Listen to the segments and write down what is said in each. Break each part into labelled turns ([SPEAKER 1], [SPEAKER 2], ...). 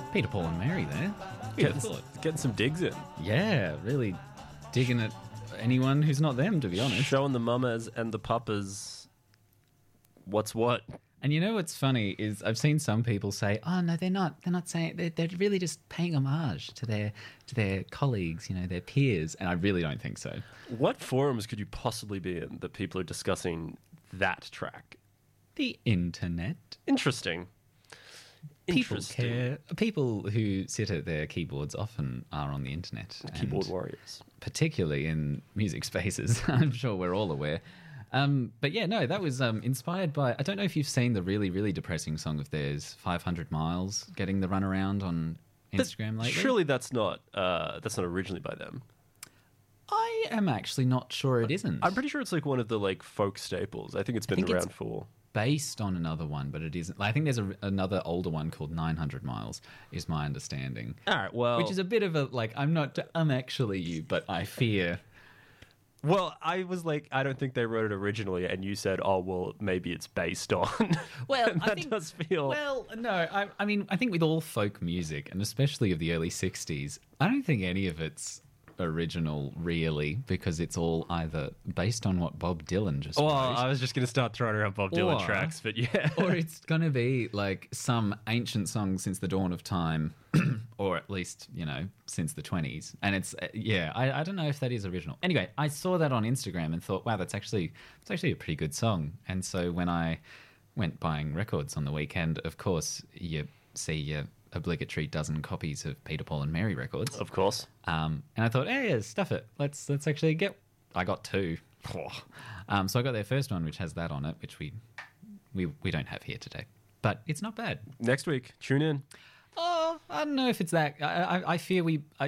[SPEAKER 1] Peter, Paul and Mary there. Who'd have thought?
[SPEAKER 2] Getting some digs in.
[SPEAKER 1] Yeah, really digging at anyone who's not them, to be honest.
[SPEAKER 2] Showing the mamas and the papas what's what.
[SPEAKER 1] And you know what's funny is I've seen some people say, "Oh no, they're not saying they're really just paying homage to their colleagues, their peers." And I really don't think so.
[SPEAKER 2] What forums could you possibly be in that people are discussing that track?
[SPEAKER 1] The internet.
[SPEAKER 2] Interesting.
[SPEAKER 1] People care. People who sit at their keyboards often are on the internet.
[SPEAKER 2] Keyboard warriors.
[SPEAKER 1] Particularly in music spaces. I'm sure we're all aware. But yeah, no, that was inspired by... I don't know if you've seen the really, really depressing song of theirs, 500 Miles, getting the runaround on Instagram lately.
[SPEAKER 2] Surely that's not originally by them.
[SPEAKER 1] I am actually not sure it isn't.
[SPEAKER 2] I'm pretty sure it's like one of the folk staples. I think it's been around for...
[SPEAKER 1] based on another one, but it isn't. I think there's another older one called 900 Miles, is my understanding.
[SPEAKER 2] All right, well...
[SPEAKER 1] Which is a bit of a, I'm actually you, but I fear...
[SPEAKER 2] Well, I was like, I don't think they wrote it originally, and you said, oh, well, maybe it's based on.
[SPEAKER 1] Well,
[SPEAKER 2] I think... does feel...
[SPEAKER 1] Well, no, I mean, I think with all folk music, and especially of the early 60s, I don't think any of it's original, really, because it's all either based on what Bob Dylan just wrote.
[SPEAKER 2] I was just going to start throwing around Bob Dylan tracks, but yeah.
[SPEAKER 1] Or it's going to be like some ancient song since the dawn of time, or at least, since the 20s. And it's, I don't know if that is original. Anyway, I saw that on Instagram and thought, wow, it's actually a pretty good song. And so when I went buying records on the weekend, of course, you see your obligatory dozen copies of Peter, Paul and Mary records.
[SPEAKER 2] Of course.
[SPEAKER 1] And I thought, hey, stuff it. Let's actually get... I got two. So I got their first one, which has that on it, which we don't have here today. But it's not bad.
[SPEAKER 2] Next week, tune in.
[SPEAKER 1] Oh, I don't know if it's that. I fear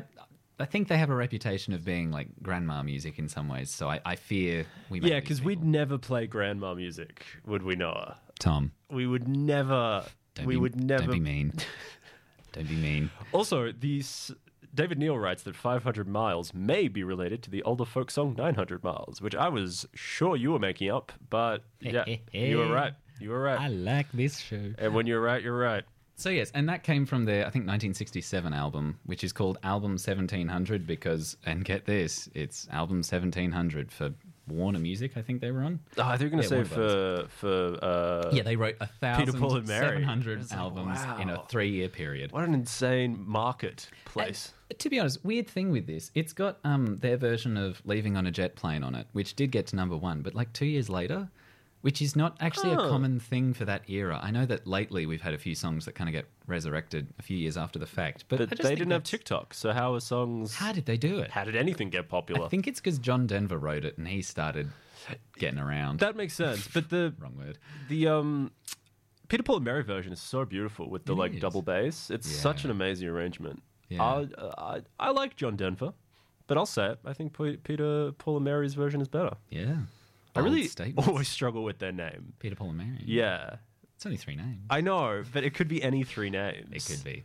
[SPEAKER 1] I think they have a reputation of being like grandma music in some ways, so I fear we might...
[SPEAKER 2] Yeah, because we'd never play grandma music, would we, Noah?
[SPEAKER 1] Tom.
[SPEAKER 2] We would never...
[SPEAKER 1] Don't be mean. Don't be mean.
[SPEAKER 2] Also, David Neal writes that 500 Miles may be related to the older folk song 900 Miles, which I was sure you were making up, but yeah, you were right. You were right.
[SPEAKER 1] I like this show.
[SPEAKER 2] And when you're right, you're right.
[SPEAKER 1] So yes, and that came from their, I think, 1967 album, which is called Album 1700 because, and get this, it's Album 1700 for Warner Music, I think they were on.
[SPEAKER 2] Oh, I think you were going to say for
[SPEAKER 1] yeah, they wrote
[SPEAKER 2] Peter, Paul and Mary.
[SPEAKER 1] 1,700 albums in a 3-year period.
[SPEAKER 2] What an insane marketplace.
[SPEAKER 1] And, to be honest, weird thing with this, it's got their version of Leaving on a Jet Plane on it, which did get to number 1, but like 2 years later, which is not actually a common thing for that era. I know that lately we've had a few songs that kind of get resurrected a few years after the fact. But
[SPEAKER 2] they didn't have TikTok, so how are songs...
[SPEAKER 1] How did they do it?
[SPEAKER 2] How did anything get popular?
[SPEAKER 1] I think it's because John Denver wrote it and he started getting around.
[SPEAKER 2] That makes sense, but the...
[SPEAKER 1] Wrong word.
[SPEAKER 2] The Peter, Paul and Mary version is so beautiful with the double bass. It's such an amazing arrangement. Yeah. I like John Denver, but I'll say it. I think Peter, Paul and Mary's version is better.
[SPEAKER 1] Yeah.
[SPEAKER 2] I really always struggle with their name.
[SPEAKER 1] Peter, Paul and Mary.
[SPEAKER 2] Yeah.
[SPEAKER 1] It's only 3 names.
[SPEAKER 2] I know, but it could be any 3 names.
[SPEAKER 1] It could be.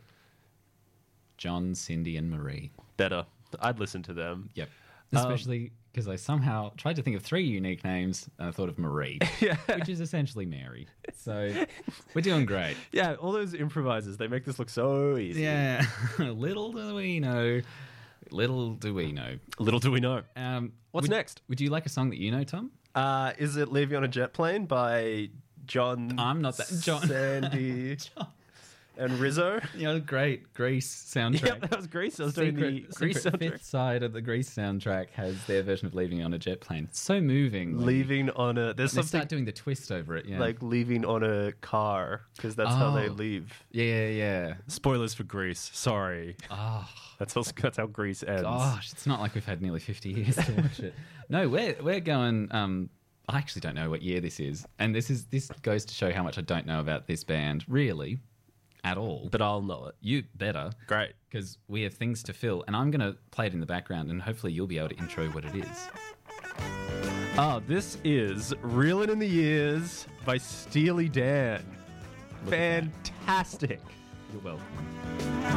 [SPEAKER 1] John, Cindy, and Marie.
[SPEAKER 2] Better. I'd listen to them.
[SPEAKER 1] Yep. Especially because I somehow tried to think of 3 unique names and I thought of Marie, which is essentially Mary. So we're doing great.
[SPEAKER 2] Yeah, all those improvisers, they make this look so easy.
[SPEAKER 1] Yeah. Little do we know. Little do we know.
[SPEAKER 2] Little do we know. What's next?
[SPEAKER 1] Would you like a song that you know, Tom?
[SPEAKER 2] Is it Leaving on a Jet Plane by John...
[SPEAKER 1] I'm not that... John.
[SPEAKER 2] Sandy...
[SPEAKER 1] John.
[SPEAKER 2] And Rizzo.
[SPEAKER 1] Great Grease soundtrack.
[SPEAKER 2] Yep, that was Grease. I was doing the Grease soundtrack.
[SPEAKER 1] Fifth side of the Grease soundtrack has their version of Leaving on a Jet Plane. So moving.
[SPEAKER 2] Leaving on a...
[SPEAKER 1] They start doing the twist over it, yeah.
[SPEAKER 2] Like leaving on a car, because that's how they leave.
[SPEAKER 1] Yeah.
[SPEAKER 2] Spoilers for Grease. Sorry.
[SPEAKER 1] Oh.
[SPEAKER 2] That's how Grease ends.
[SPEAKER 1] Gosh, it's not like we've had nearly 50 years to watch it. No, we're going... I actually don't know what year this is. And this goes to show how much I don't know about this band, really. At all.
[SPEAKER 2] But I'll know it.
[SPEAKER 1] You better.
[SPEAKER 2] Great.
[SPEAKER 1] Because we have things to fill. And I'm going to play it in the background and hopefully you'll be able to intro what it is.
[SPEAKER 2] This is Reelin' in the Years by Steely Dan. Fantastic.
[SPEAKER 1] You're welcome.